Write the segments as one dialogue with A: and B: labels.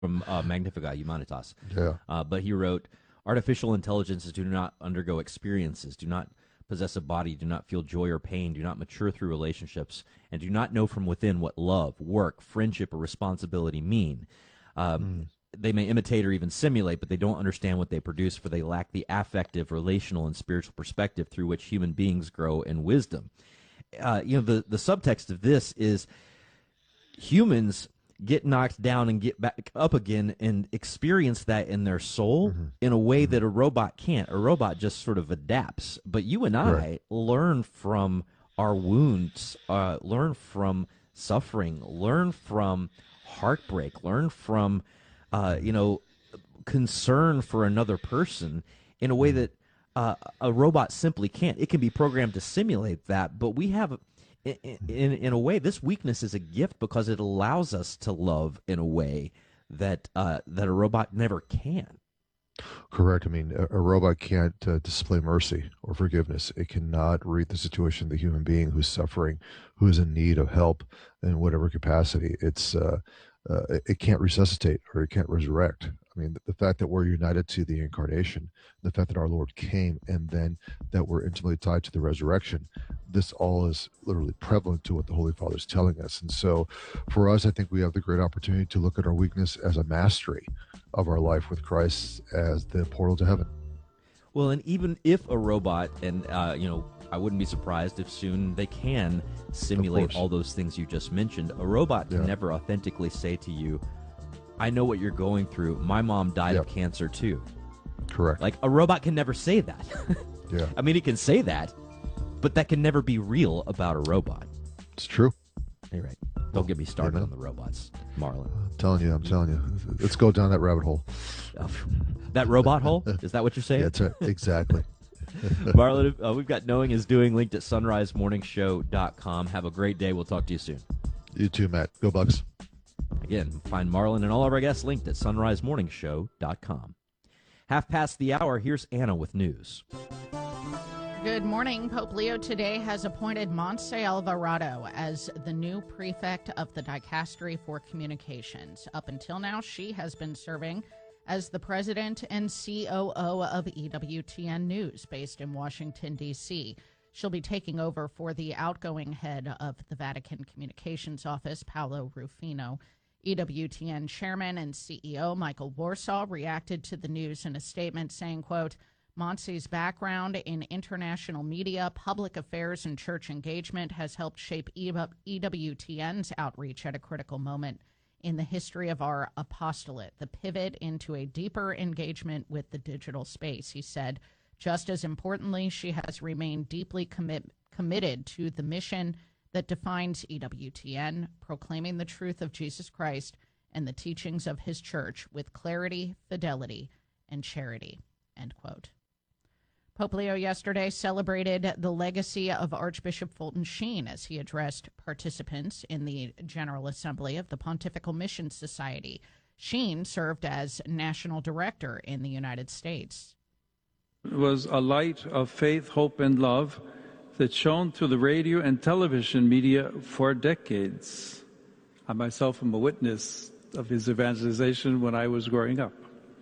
A: from Magnificat Humanitas.
B: Yeah.
A: But he wrote, artificial intelligences do not undergo experiences, do not possess a body, do not feel joy or pain, do not mature through relationships, and do not know from within what love, work, friendship, or responsibility mean. They may imitate or even simulate, but they don't understand what they produce, for they lack the affective, relational, and spiritual perspective through which human beings grow in wisdom. The subtext of this is humans get knocked down and get back up again and experience that in their soul in a way that a robot can't. A robot just sort of adapts. But you and I learn from our wounds, learn from suffering, learn from heartbreak, learn from, concern for another person in a way that a robot simply can't. It can be programmed to simulate that, but we have in a way, this weakness is a gift because it allows us to love in a way that a robot never can.
B: Correct. I mean, a robot can't display mercy or forgiveness. It cannot read the situation of the human being who's suffering, who is in need of help in whatever capacity. It can't resuscitate or it can't resurrect. I mean, the fact that we're united to the incarnation, the fact that our Lord came, and then that we're intimately tied to the resurrection, this all is literally prevalent to what the Holy Father is telling us. And so for us, I think we have the great opportunity to look at our weakness as a mastery of our life with Christ as the portal to heaven.
A: Well, and even if a robot, and I wouldn't be surprised if soon they can simulate all those things you just mentioned, a robot can never authentically say to you, I know what you're going through. My mom died of cancer too.
B: Correct.
A: Like, a robot can never say that.
B: Yeah.
A: I mean, it can say that, but that can never be real about a robot.
B: It's true.
A: You're right. Don't get me started on the robots, Marlon.
B: I'm telling you. Let's go down that rabbit hole.
A: That robot hole? Is that what you're saying?
B: Yeah, that's right. Exactly.
A: Marlon, we've got Knowing is Doing linked at sunrisemorningshow.com. Have a great day. We'll talk to you soon.
B: You too, Matt. Go Bucks.
A: Again, find Marlon and all of our guests linked at sunrisemorningshow.com. 1:30, here's Anna with news.
C: Good morning. Pope Leo today has appointed Montse Alvarado as the new prefect of the Dicastery for Communications. Up until now, she has been serving as the president and COO of EWTN News, based in Washington, D.C. She'll be taking over for the outgoing head of the Vatican Communications Office, Paolo Rufino. EWTN chairman and CEO Michael Warsaw reacted to the news in a statement saying, quote, Montse's background in international media, public affairs, and church engagement has helped shape EWTN's outreach at a critical moment in the history of our apostolate, the pivot into a deeper engagement with the digital space. He said, just as importantly, she has remained deeply committed to the mission that defines EWTN, proclaiming the truth of Jesus Christ and the teachings of his church with clarity, fidelity, and charity, end quote. Pope Leo yesterday celebrated the legacy of Archbishop Fulton Sheen as he addressed participants in the General Assembly of the Pontifical Mission Society. Sheen served as national director in the United States.
D: It was a light of faith, hope, and love that shone through the radio and television media for decades. I myself am a witness of his evangelization when I was growing up.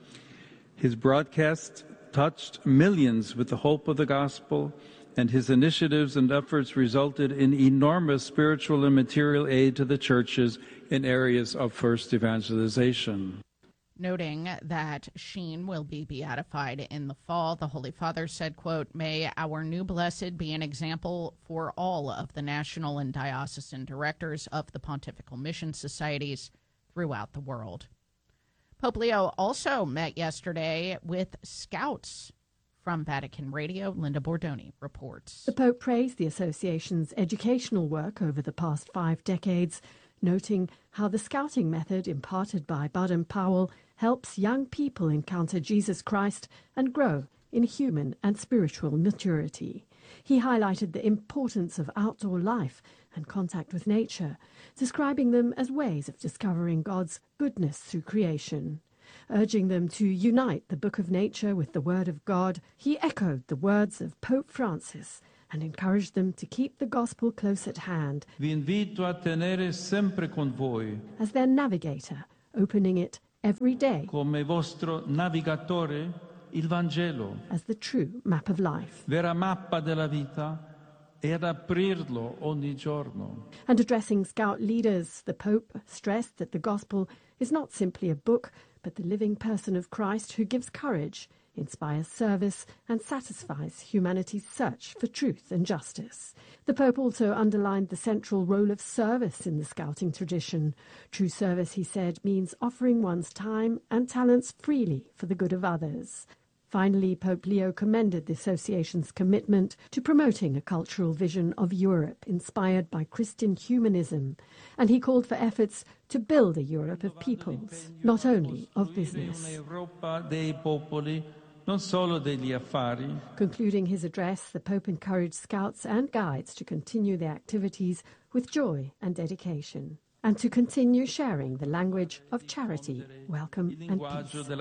D: His broadcasts touched millions with the hope of the gospel, and his initiatives and efforts resulted in enormous spiritual and material aid to the churches in areas of first evangelization.
C: Noting that Sheen will be beatified in the fall, the Holy Father said, quote, may our new blessed be an example for all of the national and diocesan directors of the Pontifical Mission Societies throughout the world. Pope Leo also met yesterday with scouts. From Vatican Radio, Linda Bordoni reports.
E: The Pope praised the association's educational work over the past 5 decades, noting how the scouting method imparted by Baden-Powell helps young people encounter Jesus Christ and grow in human and spiritual maturity. He highlighted the importance of outdoor life and contact with nature, describing them as ways of discovering God's goodness through creation. Urging them to unite the book of nature with the word of God, he echoed the words of Pope Francis and encouraged them to keep the gospel close at hand.
D: Vi invito a tenere sempre con voi.
E: As their navigator, opening it every day
D: come vostro navigatore il Vangelo,
E: as the true map of life.
D: vera mappa della vita, e ad aprirlo ogni giorno.
E: And addressing Scout leaders, the Pope stressed that the Gospel is not simply a book, but the living person of Christ who gives courage, inspires service, and satisfies humanity's search for truth and justice. The Pope also underlined the central role of service in the Scouting tradition. True service, he said, means offering one's time and talents freely for the good of others. Finally, Pope Leo commended the association's commitment to promoting a cultural vision of Europe inspired by Christian humanism, and he called for efforts to build a Europe of peoples, not only of business. Concluding his address, the Pope encouraged Scouts and Guides to continue their activities with joy and dedication, and to continue sharing the language of charity, welcome and peace.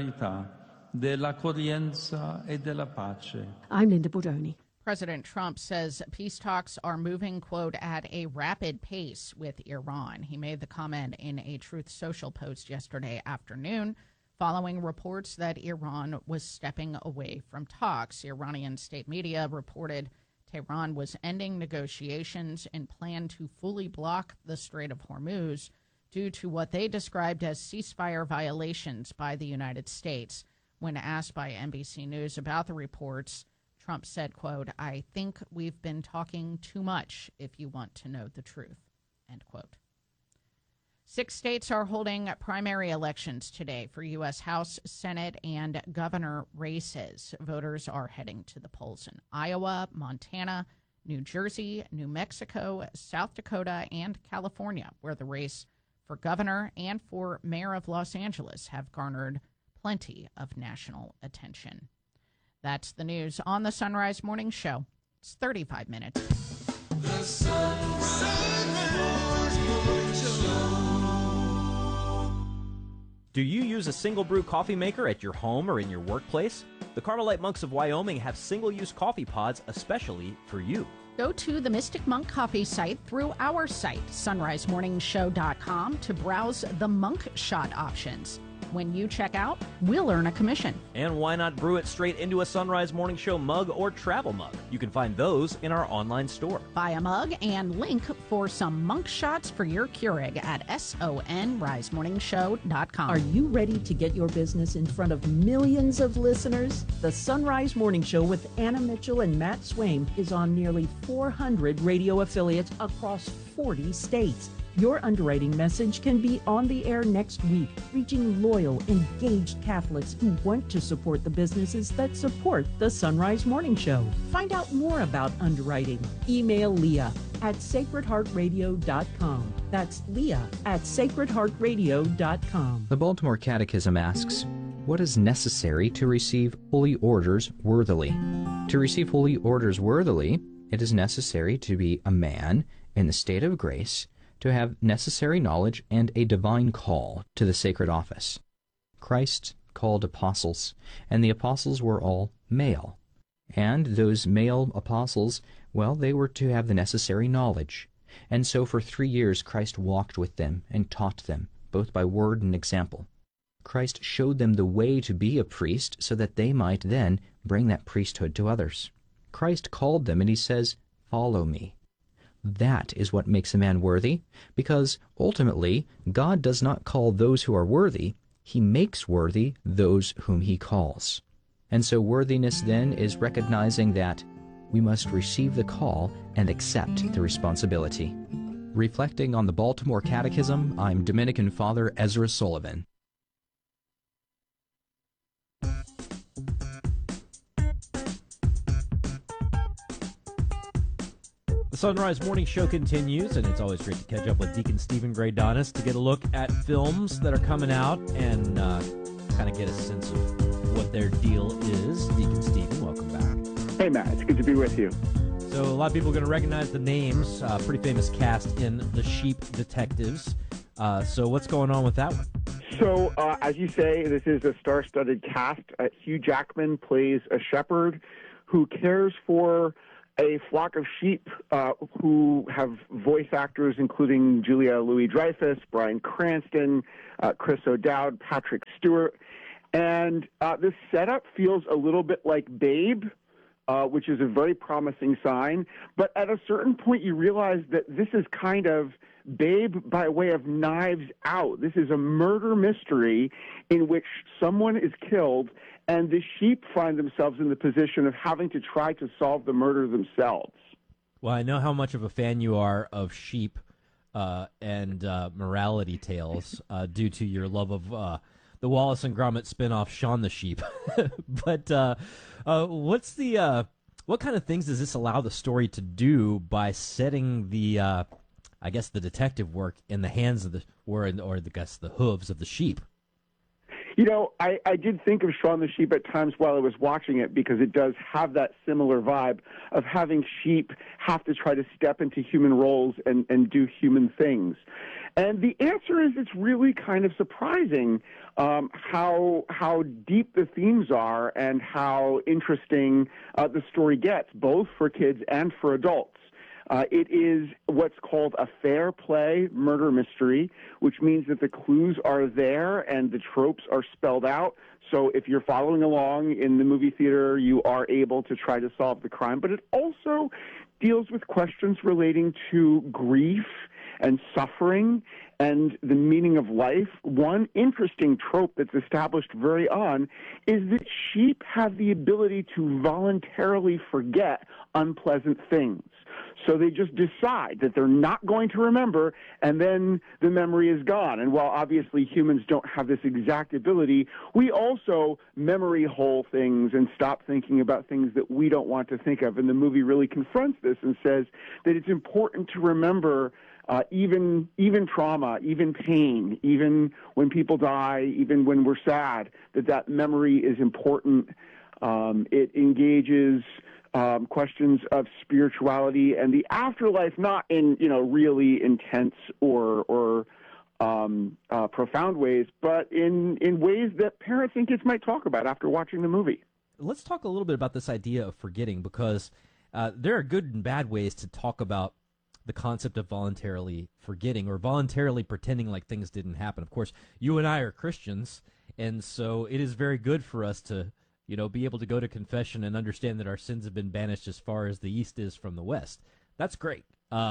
E: I'm Linda Bordoni.
C: President Trump says peace talks are moving, quote, at a rapid pace with Iran. He made the comment in a Truth Social post yesterday afternoon following reports that Iran was stepping away from talks. Iranian state media reported Tehran was ending negotiations and planned to fully block the Strait of Hormuz due to what they described as ceasefire violations by the United States. When asked by NBC News about the reports, Trump said, quote, "I think we've been talking too much if you want to know the truth," end quote. 6 states are holding primary elections today for U.S. House, Senate, and governor races. Voters are heading to the polls in Iowa, Montana, New Jersey, New Mexico, South Dakota, and California, where the race for governor and for mayor of Los Angeles have garnered plenty of national attention. That's the news on the Sunrise Morning Show. It's 35 minutes.
F: The Sunrise Morning Show.
A: Do you use a single brew coffee maker at your home or in your workplace? The Carmelite Monks of Wyoming have single-use coffee pods especially for you.
C: Go to the Mystic Monk Coffee site through our site, sunrisemorningshow.com, to browse the Monk Shot options. When you check out, we'll earn a commission.
A: And why not brew it straight into a Sunrise Morning Show mug or travel mug? You can find those in our online store.
C: Buy a mug and link for some Monk Shots for your Keurig at sonrisemorningshow.com.
G: Are you ready to get your business in front of millions of listeners? The Sunrise Morning Show with Anna Mitchell and Matt Swaim is on nearly 400 radio affiliates across 40 states. Your underwriting message can be on the air next week, reaching loyal, engaged Catholics who want to support the businesses that support the Sunrise Morning Show. Find out more about underwriting. Email Leah at sacredheartradio.com. That's Leah at sacredheartradio.com.
H: The Baltimore Catechism asks, what is necessary to receive holy orders worthily? To receive holy orders worthily, it is necessary to be a man in the state of grace, to have necessary knowledge and a divine call to the sacred office. Christ called apostles, and the apostles were all male. And those male apostles, well, they were to have the necessary knowledge. And so for 3 years Christ walked with them and taught them, both by word and example. Christ showed them the way to be a priest so that they might then bring that priesthood to others. Christ called them and he says, "Follow me." That is what makes a man worthy, because ultimately God does not call those who are worthy, he makes worthy those whom he calls. And so worthiness then is recognizing that we must receive the call and accept the responsibility. Reflecting on the Baltimore Catechism, I'm Dominican Father Ezra Sullivan.
A: The Sunrise Morning Show continues, and it's always great to catch up with Deacon Stephen Graydonis to get a look at films that are coming out and kind of get a sense of what their deal is. Deacon Stephen, welcome back.
I: Hey, Matt. It's good to be with you.
A: So a lot of people are going to recognize the names. Pretty famous cast in The Sheep Detectives. So what's going on with that one?
I: So, as you say, this is a star-studded cast. Hugh Jackman plays a shepherd who cares for a flock of sheep who have voice actors including Julia Louis-Dreyfus, Bryan Cranston, Chris O'Dowd, Patrick Stewart. And the setup feels a little bit like Babe, which is a very promising sign. But at a certain point, you realize that this is kind of Babe by way of Knives Out. This is a murder mystery in which someone is killed, and the sheep find themselves in the position of having to try to solve the murder themselves.
A: Well, I know how much of a fan you are of sheep and morality tales due to your love of the Wallace and Gromit spinoff, Shaun the Sheep. But what kind of things does this allow the story to do by setting the, I guess, the detective work in the hands of the hooves of the sheep?
I: You know, I did think of Shaun the Sheep at times while I was watching it because it does have that similar vibe of having sheep have to try to step into human roles and do human things. And the answer is it's really kind of surprising how deep the themes are and how interesting the story gets, both for kids and for adults. It is what's called a fair play murder mystery, which means that the clues are there and the tropes are spelled out. So if you're following along in the movie theater, you are able to try to solve the crime. But it also deals with questions relating to grief and suffering and the meaning of life. One interesting trope that's established very on is that sheep have the ability to voluntarily forget unpleasant things. So they just decide that they're not going to remember, and then the memory is gone. And while obviously humans don't have this exact ability, we also memory hole things and stop thinking about things that we don't want to think of. And the movie really confronts this and says that it's important to remember even trauma, even pain, even when people die, even when we're sad, that memory is important. It engages questions of spirituality and the afterlife, not in really intense or profound ways, but in ways that parents and kids might talk about after watching the movie.
A: Let's talk a little bit about this idea of forgetting, because there are good and bad ways to talk about the concept of voluntarily forgetting or voluntarily pretending like things didn't happen. Of course, you and I are Christians, and so it is very good for us to be able to go to confession and understand that our sins have been banished as far as the east is from the west. That's great.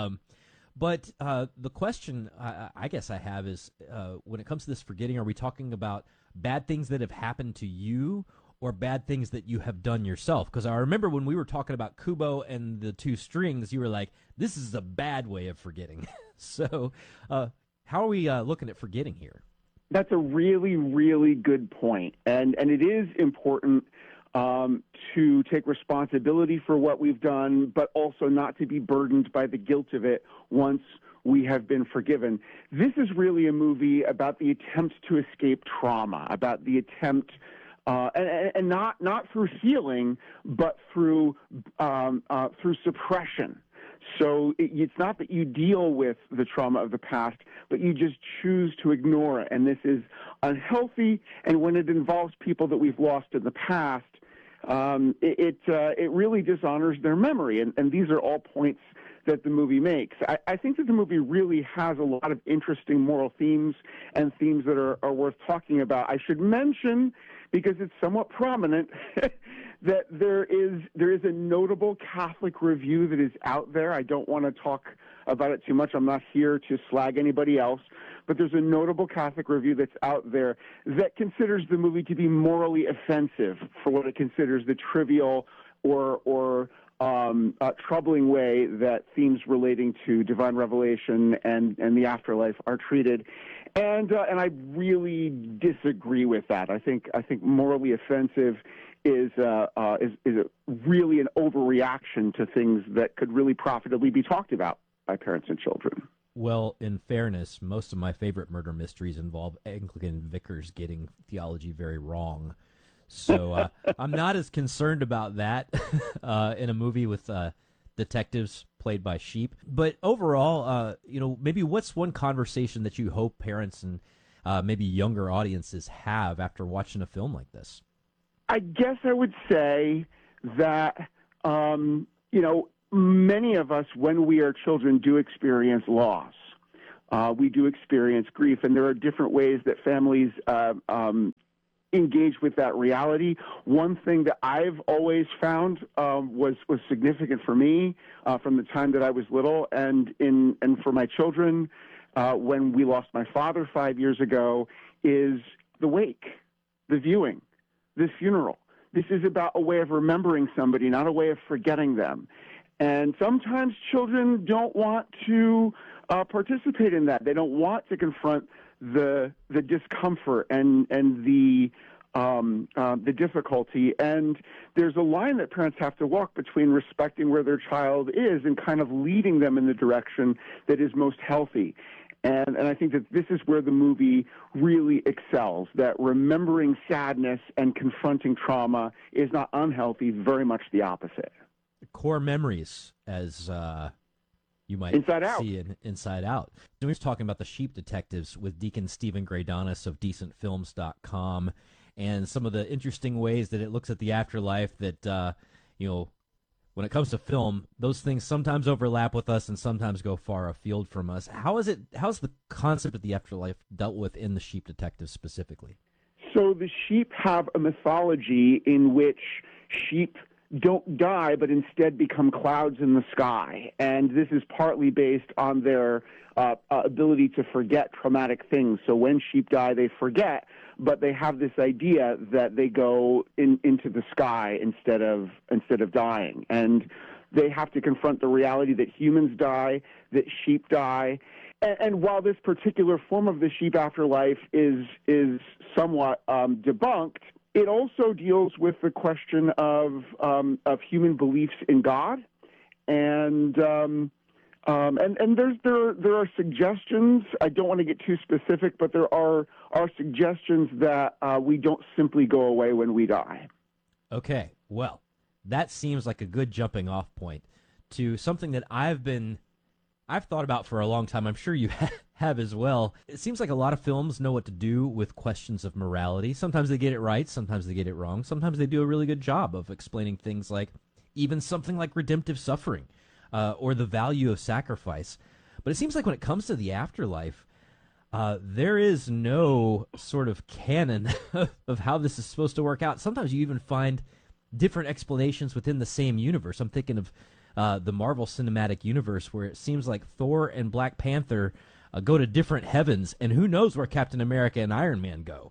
A: But the question I guess I have is, when it comes to this forgetting, are we talking about bad things that have happened to you or bad things that you have done yourself? Because I remember when we were talking about Kubo and the two strings, you were like, this is a bad way of forgetting. So how are we looking at forgetting here?
I: That's a really, really good point. And it is important to take responsibility for what we've done, but also not to be burdened by the guilt of it once we have been forgiven. This is really a movie about the attempt to escape trauma, about the attempt and not through healing, but through suppression. So it's not that you deal with the trauma of the past, but you just choose to ignore it. And this is unhealthy. And when it involves people that we've lost in the past, it really dishonors their memory. And these are all points that the movie makes. I think that the movie really has a lot of interesting moral themes and themes that are worth talking about. I should mention, because it's somewhat prominent, that there is a notable Catholic review that is out there. I don't want to talk about it too much. I'm not here to slag anybody else, but there's a notable Catholic review that's out there that considers the movie to be morally offensive for what it considers the trivial or troubling way that themes relating to divine revelation and the afterlife are treated. And I really disagree with that. I think morally offensive is really an overreaction to things that could really profitably be talked about by parents and children.
A: Well, in fairness, most of my favorite murder mysteries involve Anglican vicars getting theology very wrong. So I'm not as concerned about that in a movie with detectives played by sheep. But overall, maybe what's one conversation that you hope parents and maybe younger audiences have after watching a film like this?
I: I guess I would say that many of us, when we are children, do experience loss. We do experience grief, and there are different ways that families engage with that reality. One thing that I've always found was significant for me from the time that I was little, and for my children when we lost my father 5 years ago, is the wake, the viewing, the funeral. This is about a way of remembering somebody, not a way of forgetting them. And sometimes children don't want to participate in that. They don't want to confront the discomfort and the difficulty. And there's a line that parents have to walk between respecting where their child is and kind of leading them in the direction that is most healthy. And I think that this is where the movie really excels, that remembering sadness and confronting trauma is not unhealthy, very much the opposite.
A: Core memories, as you might see in Inside Out. We were talking about the Sheep Detectives with Deacon Stephen Graydonis of DecentFilms.com, and some of the interesting ways that it looks at the afterlife that, when it comes to film, those things sometimes overlap with us and sometimes go far afield from us. How's the concept of the afterlife dealt with in the Sheep Detectives specifically?
I: So the sheep have a mythology in which sheep don't die, but instead become clouds in the sky. And this is partly based on their ability to forget traumatic things. So when sheep die, they forget, but they have this idea that they go into the sky instead of dying. And they have to confront the reality that humans die, that sheep die. And while this particular form of the sheep afterlife is somewhat debunked, it also deals with the question of human beliefs in God, and there are suggestions. I don't want to get too specific, but there are suggestions that we don't simply go away when we die.
A: Okay, well, that seems like a good jumping off point to something that I've thought about for a long time. I'm sure you have as well. It seems like a lot of films know what to do with questions of morality. Sometimes they get it right, sometimes they get it wrong. Sometimes they do a really good job of explaining things like even something like redemptive suffering or the value of sacrifice. But it seems like when it comes to the afterlife, there is no sort of canon of how this is supposed to work out. Sometimes you even find different explanations within the same universe. I'm thinking of the Marvel Cinematic Universe, where it seems like Thor and Black Panther go to different heavens, and who knows where Captain America and Iron Man go.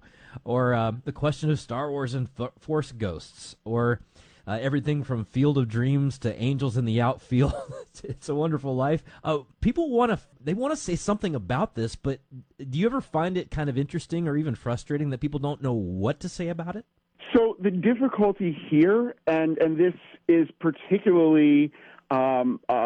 A: Or the question of Star Wars and Force Ghosts, or everything from Field of Dreams to Angels in the Outfield. It's a Wonderful Life. People want to say something about this, but do you ever find it kind of interesting or even frustrating that people don't know what to say about it?
I: So the difficulty here, and this is particularly a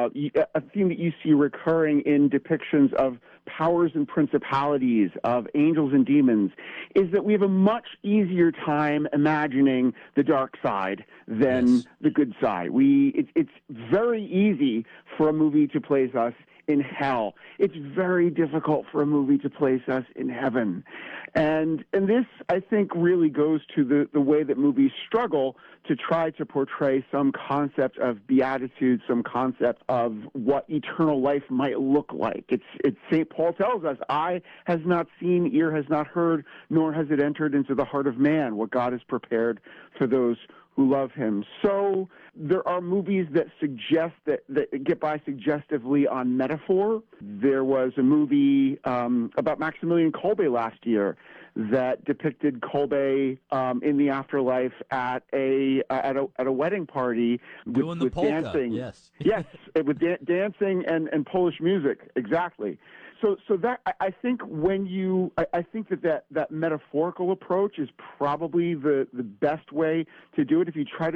I: theme that you see recurring in depictions of powers and principalities, of angels and demons, is that we have a much easier time imagining the dark side than the good side. It's very easy for a movie to place us in hell. It's very difficult for a movie to place us in heaven. And this, I think, really goes to the way that movies struggle to try to portray some concept of beatitude, some concept of what eternal life might look like. It's St. Paul tells us, eye has not seen, ear has not heard, nor has it entered into the heart of man, what God has prepared for those who love him. So there are movies that suggest that get by suggestively on metaphor. There was a movie about Maximilian Kolbe last year that depicted Kolbe in the afterlife at a wedding party
A: doing the polka.
I: Dancing.
A: Yes,
I: with dancing and Polish music, exactly. So that I think I think that metaphorical approach is probably the best way to do it. If you try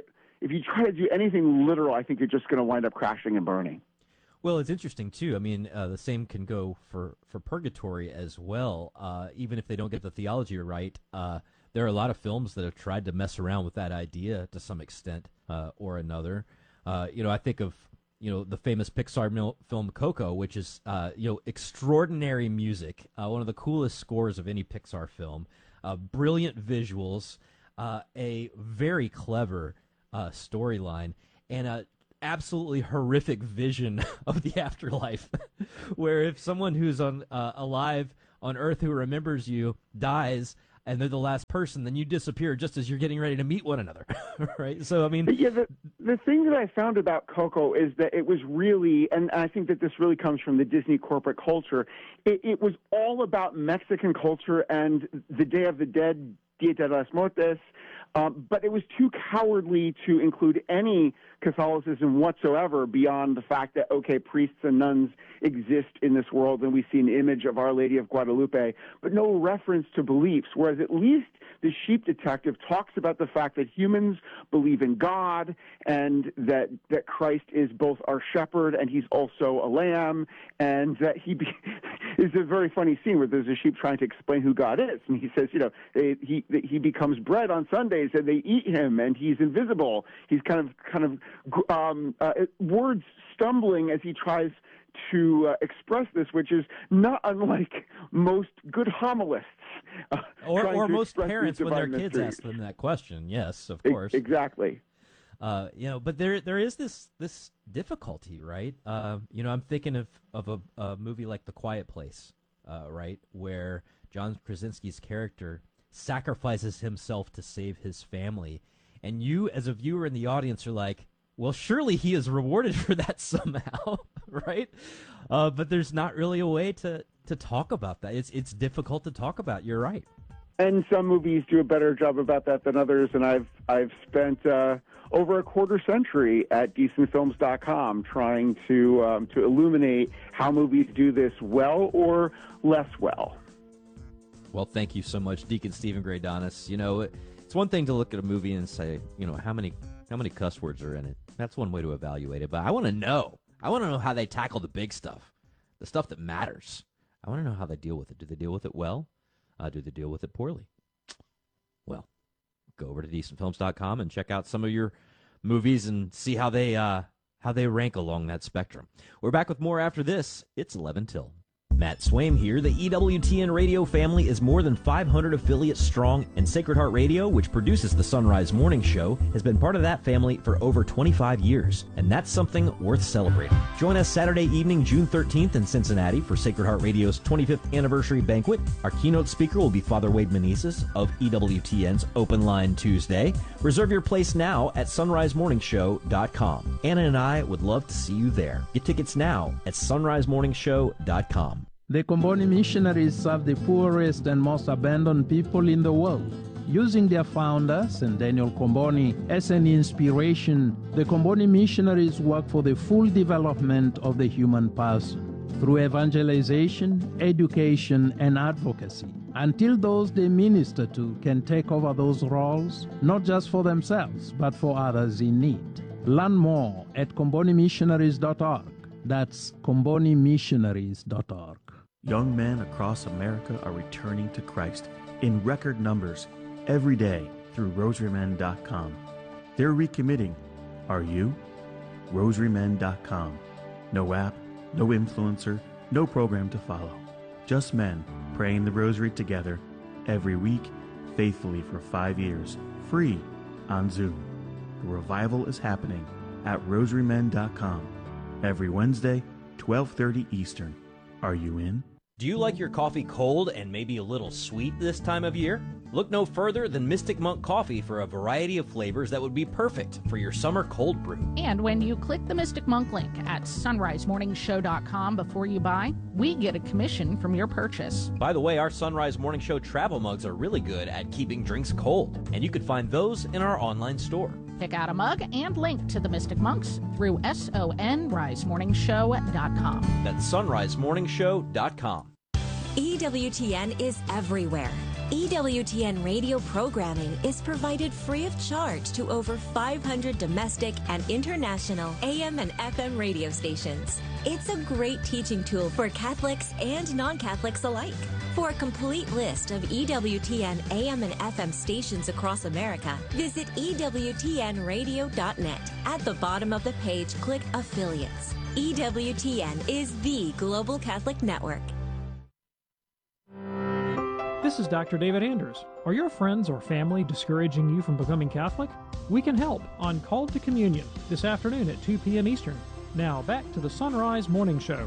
I: to do anything literal, I think you're just going to wind up crashing and burning.
A: Well, it's interesting too. I mean, the same can go for purgatory as well. Even if they don't get the theology right, there are a lot of films that have tried to mess around with that idea to some extent or another. I think of the famous Pixar film Coco, which is extraordinary music, one of the coolest scores of any Pixar film, brilliant visuals, a very clever storyline, and absolutely horrific vision of the afterlife, where if someone who's alive on Earth who remembers you dies, and they're the last person, then you disappear just as you're getting ready to meet one another, right? So, I mean...
I: Yeah, the thing that I found about Coco is that it was really, and I think that this really comes from the Disney corporate culture, it was all about Mexican culture and the Day of the Dead, Dia de los Muertos, but it was too cowardly to include any Catholicism whatsoever beyond the fact that, okay, priests and nuns exist in this world and we see an image of Our Lady of Guadalupe, but no reference to beliefs, whereas at least the Sheep Detective talks about the fact that humans believe in God and that Christ is both our shepherd and he's also a lamb, and that it's a very funny scene where there's a sheep trying to explain who God is, and he says, he becomes bread on Sundays and they eat him and he's invisible. He's kind of words stumbling as he tries to express this, which is not unlike most good homilists.
A: Or most parents when their kids ask them that question. Yes, of course.
I: Exactly.
A: But there is this difficulty, right? I'm thinking of a movie like The Quiet Place, right, where John Krasinski's character sacrifices himself to save his family, and you, as a viewer in the audience, are like, well, surely he is rewarded for that somehow, right? But there's not really a way to talk about that. It's difficult to talk about. You're right.
I: And some movies do a better job about that than others. And I've spent over a quarter century at decentfilms.com trying to illuminate how movies do this well or less well.
A: Well, thank you so much, Deacon Stephen Greydonis. It's one thing to look at a movie and say, how many cuss words are in it. That's one way to evaluate it. But I want to know. I want to know how they tackle the big stuff, the stuff that matters. I want to know how they deal with it. Do they deal with it well? Do they deal with it poorly? Well, go over to decentfilms.com and check out some of your movies and see how they rank along that spectrum. We're back with more after this. It's 11 till. Matt Swaim here. The EWTN radio family is more than 500 affiliates strong, and Sacred Heart Radio, which produces the Sunrise Morning Show, has been part of that family for over 25 years, and that's something worth celebrating. Join us Saturday evening, June 13th in Cincinnati for Sacred Heart Radio's 25th anniversary banquet. Our keynote speaker will be Father Wade Menezes of EWTN's Open Line Tuesday. Reserve your place now at sunrisemorningshow.com. Anna and I would love to see you there. Get tickets now at sunrisemorningshow.com.
J: The Comboni missionaries serve the poorest and most abandoned people in the world. Using their founder, St. Daniel Comboni, as an inspiration, the Comboni missionaries work for the full development of the human person through evangelization, education, and advocacy, until those they minister to can take over those roles, not just for themselves, but for others in need. Learn more at combonimissionaries.org. That's combonimissionaries.org.
K: Young men across America are returning to Christ in record numbers every day through rosarymen.com. They're recommitting. Are you? rosarymen.com. No app, no influencer, no program to follow. Just men praying the rosary together every week, faithfully for 5 years, free on Zoom. The revival is happening at rosarymen.com every Wednesday, 12:30 Eastern. Are you in?
A: Do you like your coffee cold and maybe a little sweet this time of year? Look no further than Mystic Monk Coffee for a variety of flavors that would be perfect for your summer cold brew.
C: And when you click the Mystic Monk link at sunrisemorningshow.com before you buy, we get a commission from your purchase.
A: By the way, our Sunrise Morning Show travel mugs are really good at keeping drinks cold, and you can find those in our online store.
C: Pick out a mug and link to the Mystic Monks through sunrisemorningshow.com.
A: That's sunrisemorningshow.com.
L: EWTN is everywhere. EWTN radio programming is provided free of charge to over 500 domestic and international AM and FM radio stations. It's a great teaching tool for Catholics and non-Catholics alike. For a complete list of EWTN AM and FM stations across America, visit EWTNradio.net. At the bottom of the page, click Affiliates. EWTN is the Global Catholic Network.
M: This is Dr. David Anders. Are your friends or family discouraging you from becoming Catholic? We can help on Called to Communion this afternoon at 2 p.m. Eastern. Now back to the Sunrise Morning Show.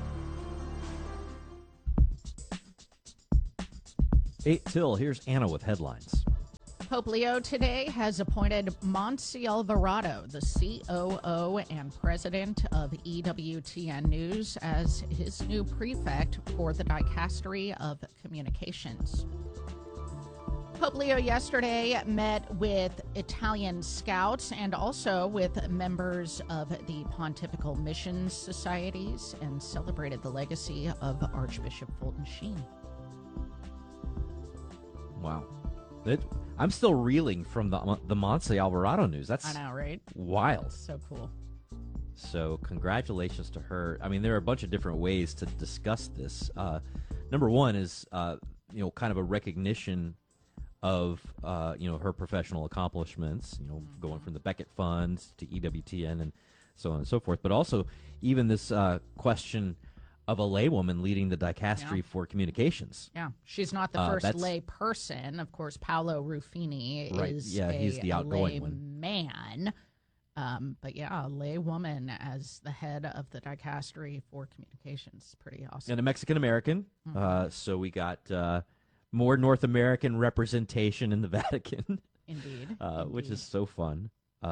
A: 8 till, here's Anna with headlines.
C: Pope Leo today has appointed Monse Alvarado, the COO and president of EWTN News, as his new prefect for the Dicastery of Communications. Pope Leo yesterday met with Italian scouts and also with members of the Pontifical Missions Societies and celebrated the legacy of Archbishop Fulton Sheen.
A: Wow. I'm still reeling from the Monse Alvarado news. That's
C: I know, right?
A: Wild.
C: So cool.
A: So congratulations to her. I mean, there are a bunch of different ways to discuss this. Number one is, kind of a recognition of, her professional accomplishments, going from the Beckett Funds to EWTN and so on and so forth. But also even this question of a laywoman leading the Dicastery for Communications.
C: Yeah, she's not the first lay person. Of course, Paolo Ruffini is
A: he's the outgoing
C: one. Man. But yeah, a lay woman as the head of the Dicastery for Communications. Pretty awesome.
A: And a Mexican-American. So we got more North American representation in the Vatican.
C: Indeed.
A: Which is so fun.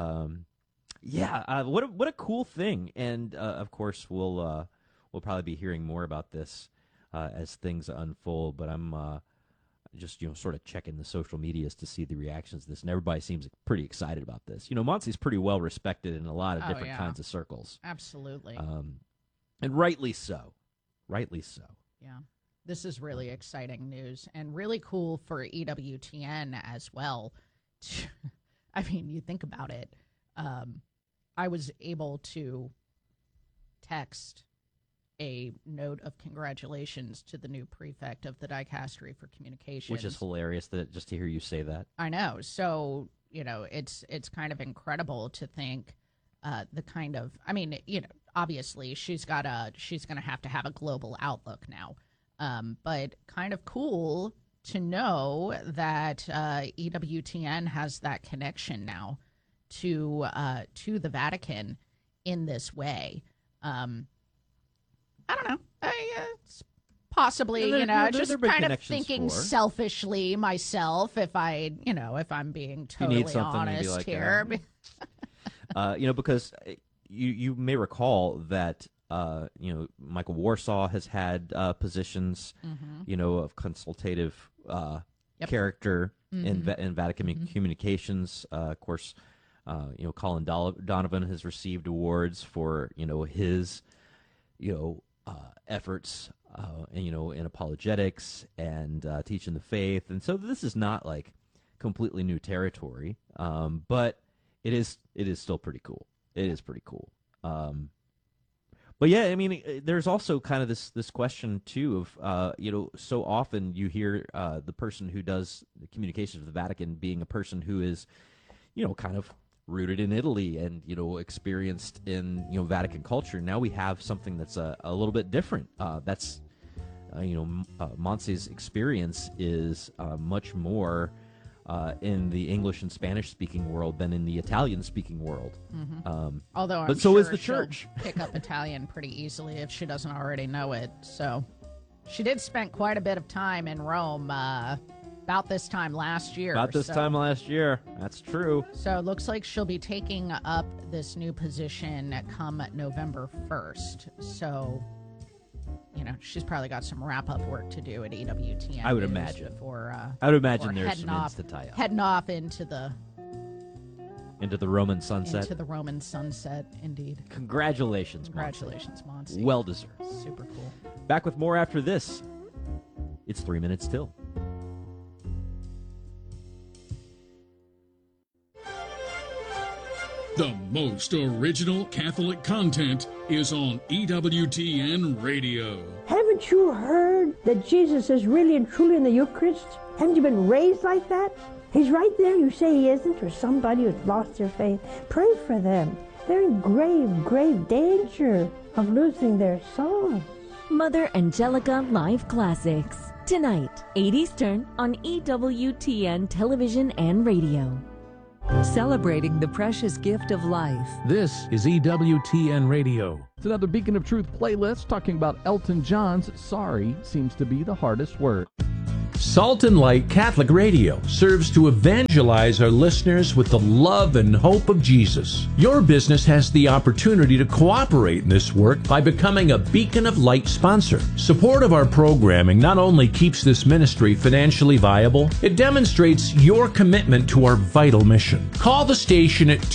A: What a cool thing. And, of course, we'll probably be hearing more about this as things unfold, but I'm just sort of checking the social medias to see the reactions to this, and everybody seems pretty excited about this. Monse's pretty well respected in a lot of different kinds of circles.
C: Absolutely.
A: And rightly so. Rightly so.
C: Yeah. This is really exciting news and really cool for EWTN as well. I mean, you think about it. I was able to text a note of congratulations to the new prefect of the Dicastery for Communications.
A: Which is hilarious just to hear you say that.
C: I know. So, it's kind of incredible to think the kind of, obviously she's going to have a global outlook now. But kind of cool to know that EWTN has that connection now to the Vatican in this way. I don't know. It's possibly, just kind of thinking selfishly myself. If I'm being totally honest here,
A: because you may recall that Michael Warsaw has had positions, of consultative character in Vatican Communications. Of course, Colin Donovan has received awards for his efforts, in apologetics and teaching the faith, and so this is not like completely new territory, but it is still pretty cool. It is pretty cool. But yeah, there's also kind of this question too of so often you hear the person who does the communications of the Vatican being a person who is kind of rooted in Italy and experienced in Vatican culture. Now we have something that's a little bit different. That's Monse's experience is much more in the English and Spanish speaking world than in the Italian speaking world.
C: Although I'm
A: but so
C: sure
A: is the church.
C: She'll pick up Italian pretty easily if she doesn't already know it. So she did spend quite a bit of time in Rome. About this time last year.
A: That's true.
C: So it looks like she'll be taking up this new position come November 1st. So, she's probably got some wrap-up work to do at EWTN.
A: I would imagine.
C: I
A: would imagine there's some ends to tie up.
C: Heading off into the
A: Roman sunset.
C: Into the Roman sunset, indeed.
A: Congratulations,
C: Monse.
A: Well deserved.
C: Super cool.
A: Back with more after this. It's 3 minutes till.
N: The most original Catholic content is on EWTN Radio.
O: Haven't you heard that Jesus is really and truly in the Eucharist? Haven't you been raised like that? He's right there. You say he isn't, or somebody who's lost their faith. Pray for them. They're in grave, grave danger of losing their souls.
L: Mother Angelica Live Classics. Tonight, 8 Eastern on EWTN Television and Radio. Celebrating the precious gift of life.
P: This is EWTN Radio. It's another Beacon of Truth playlist talking about Elton John's Sorry Seems to Be the Hardest Word. Salt and Light Catholic Radio serves to evangelize our listeners with the love and hope of Jesus. Your business has the opportunity to cooperate in this work by becoming a Beacon of Light sponsor. Support of our programming not only keeps this ministry financially viable, it demonstrates your commitment to our vital mission. Call the station at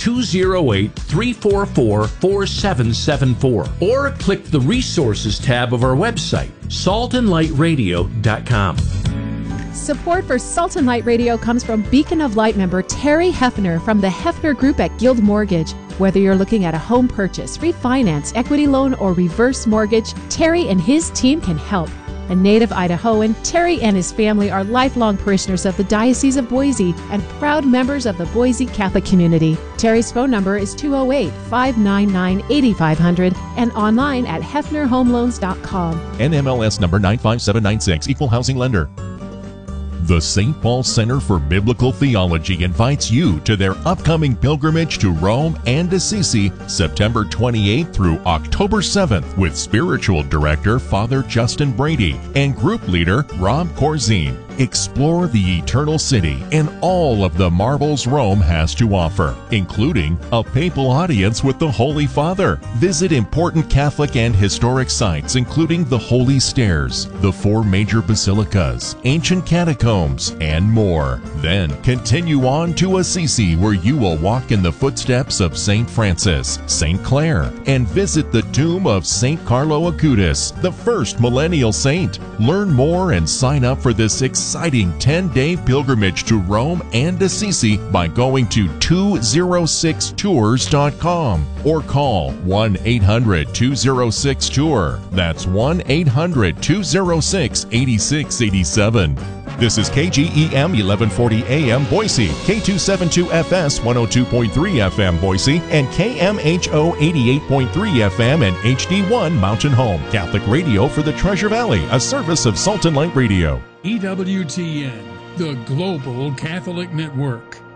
P: 208-344-4774 or click the Resources tab of our website, saltandlightradio.com.
Q: Support for Salt and Light Radio comes from Beacon of Light member Terry Hefner from the Hefner Group at Guild Mortgage. Whether you're looking at a home purchase, refinance, equity loan, or reverse mortgage, Terry and his team can help. A native Idahoan, Terry and his family are lifelong parishioners of the Diocese of Boise and proud members of the Boise Catholic community. Terry's phone number is 208-599-8500 and online at hefnerhomeloans.com.
R: NMLS number 95796, Equal Housing Lender. The St. Paul Center for Biblical Theology invites you to their upcoming pilgrimage to Rome and Assisi, September 28th through October 7th, with Spiritual Director Father Justin Brady and Group Leader Rob Corzine. Explore the Eternal City and all of the marvels Rome has to offer, including a papal audience with the Holy Father. Visit important Catholic and historic sites, including the Holy Stairs, the 4 major basilicas, ancient catacombs, and more. Then continue on to Assisi, where you will walk in the footsteps of St. Francis, St. Clare, and visit the tomb of St. Carlo Acutis, the first millennial saint. Learn more and sign up for this exciting 10-day pilgrimage to Rome and Assisi by going to 206tours.com or call 1-800-206-TOUR. That's 1-800-206-8687. This is KGEM 1140 AM Boise, K272FS 102.3 FM Boise, and KMHO 88.3 FM and HD1 Mountain Home. Catholic radio for the Treasure Valley, a service of Salt and Light Radio.
N: EWTN, the Global Catholic Network.